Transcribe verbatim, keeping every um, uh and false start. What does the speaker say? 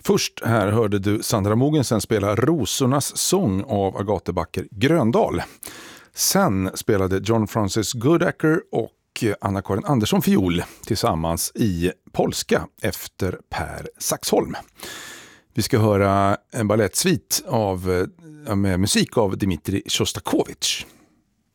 Först här hörde du Sandra Mogensen spela Rosornas sång av Agathe Backer Gröndal. Sen spelade John Francis Goodacker och Anna-Karin Andersson fiol tillsammans i polska efter Per Saxholm. Vi ska höra en balettsvit av, med musik av Dmitrij Shostakovich.